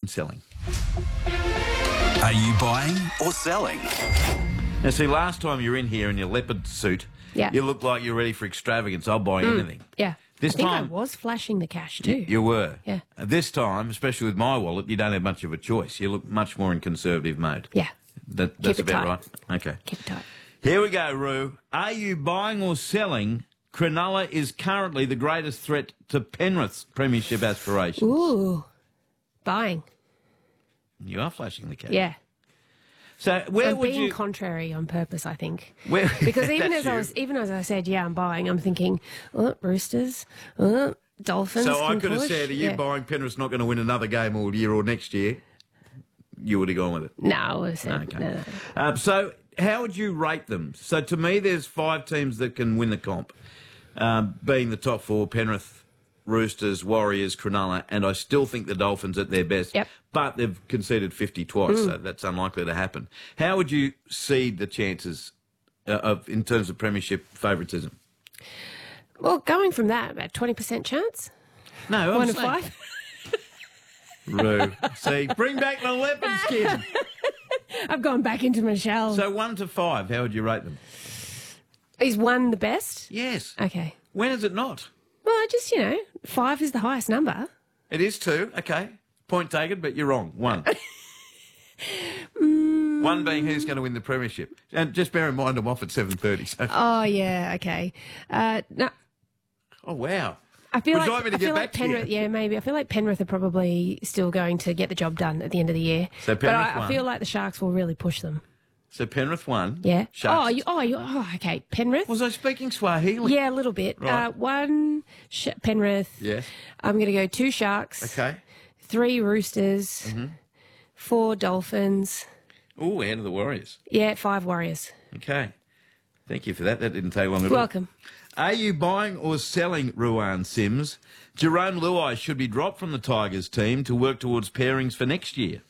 and selling. Are you buying or selling? Now, see, last time you were in here in your leopard suit, you looked like you're ready for extravagance. I'll buy anything. Yeah. This I think time I was flashing the cash too. you were. Yeah. This time, especially with my wallet, you don't have much of a choice. You look much more in conservative mode. Yeah. That's Keep it about tight. right. Okay. Keep it tight. Here we go, Roo. Are you buying or selling? Cronulla is currently the greatest threat to Penrith's premiership aspirations. Ooh. Buying. You are flashing the cash. Yeah. So where I'm would being you? contrary on purpose, I think. Where, Because even that's as I said, yeah, I'm buying, I'm thinking, Roosters, Dolphins. So I can could have push. said, are you buying Penrith's not going to win another game all year or next year? You would have gone with it. No, I would have said, Okay. no. So how would you rate them? So to me, there's 5 teams that can win the comp, being the top 4, Penrith, Roosters, Warriors, Cronulla, and I still think the Dolphins at their best. Yep. But they've conceded 50 twice, so that's unlikely to happen. How would you seed the chances in terms of premiership favouritism? Well, going from that, about 20% chance? No, I'm 1 in saying- 5? Roo. See, bring back the leopard skin. I've gone back into my shell. So 1 to 5, how would you rate them? Is 1 the best? Yes. Okay. When is it not? Well, just, 5 is the highest number. It is 2. Okay. Point taken, but you're wrong. 1. 1 being who's going to win the premiership. And just bear in mind I'm off at 7:30. So. Oh, yeah, okay. No, Oh, wow. I feel Would you like, like me to I get feel back like to you? Penrith, yeah, maybe. I feel like Penrith are probably still going to get the job done at the end of the year. So but Penrith I won. feel like the Sharks will really push them. So Penrith 1. Yeah. Sharks. Okay. Penrith? Was I speaking Swahili? Yeah, a little bit. Right. 1 Penrith. Yes. I'm going to go 2 Sharks. Okay. 3 Roosters. Mm-hmm. 4 Dolphins. Oh, and the Warriors. Yeah, 5 Warriors. Okay. Thank you for that. That didn't take long at all. Welcome. Are you buying or selling Ruan Sims? Jerome Luai should be dropped from the Tigers team to work towards pairings for next year.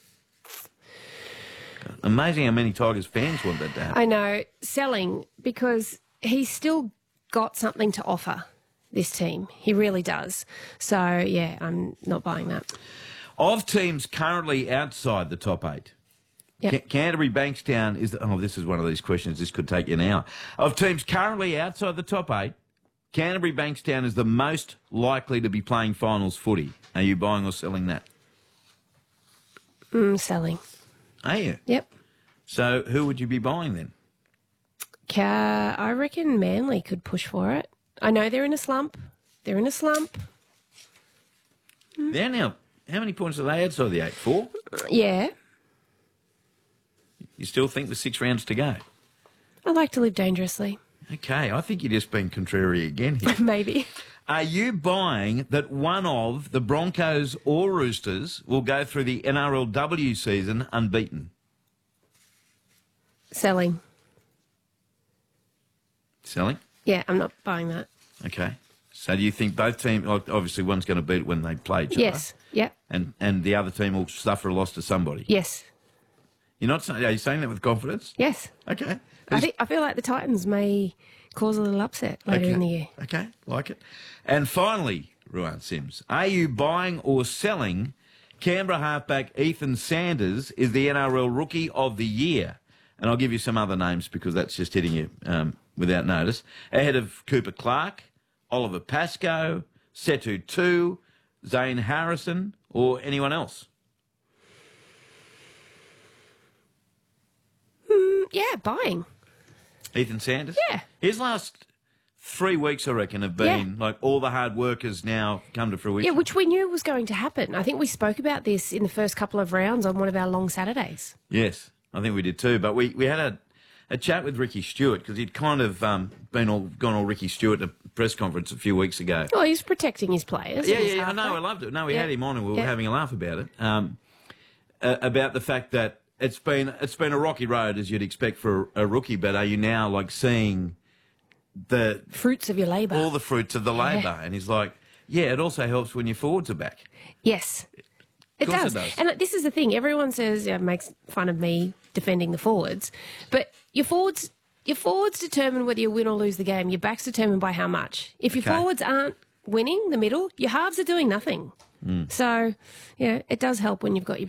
Amazing how many Tigers fans want that to happen. I know. Selling, because he's still got something to offer this team. He really does. So, yeah, I'm not buying that. Of teams currently outside the top 8, Yep. Canterbury Bankstown is... this is one of these questions. This could take you an hour. Of teams currently outside the top 8, Canterbury Bankstown is the most likely to be playing finals footy. Are you buying or selling that? Selling. Are you? Yep. So who would you be buying then? I reckon Manly could push for it. I know they're in a slump. They're now... How many points are they outside the 8? 4? Yeah. You still think there's 6 rounds to go? I like to live dangerously. Okay, I think you're just being contrary again here. Maybe. Are you buying that one of the Broncos or Roosters will go through the NRLW season unbeaten? Selling. Selling? Yeah, I'm not buying that. Okay. So do you think both teams, obviously one's going to beat it when they play each other? Yes. Yep. And the other team will suffer a loss to somebody? Yes. You're not saying, are you saying that with confidence? Yes. Okay. I feel like the Titans may cause a little upset later in the year. Okay, like it. And finally, Ruan Sims, are you buying or selling Canberra halfback Ethan Sanders is the NRL Rookie of the Year? And I'll give you some other names because that's just hitting you without notice. Ahead of Cooper Clark, Oliver Pascoe, Setu Tu, Zane Harrison, or anyone else? Yeah, buying. Ethan Sanders? Yeah. His last 3 weeks, I reckon, have been like all the hard work has now come to fruition. Yeah, which we knew was going to happen. I think we spoke about this in the first couple of rounds on one of our long Saturdays. Yes, I think we did too. But we had a chat with Ricky Stewart because he'd kind of gone all Ricky Stewart at a press conference a few weeks ago. Well, he's protecting his players. Yeah, I know. I loved it. No, we had him on and we were having a laugh about it. About the fact that it's been a rocky road as you'd expect for a rookie. But are you now like seeing the fruits of your labour? All the fruits of the labour. And he's like, yeah, it also helps when your forwards are back. Yes. It does. And this is the thing. Everyone says, makes fun of me defending the forwards. But your forwards determine whether you win or lose the game. Your back's determined by how much. If your forwards aren't winning the middle, your halves are doing nothing. So, it does help when you've got your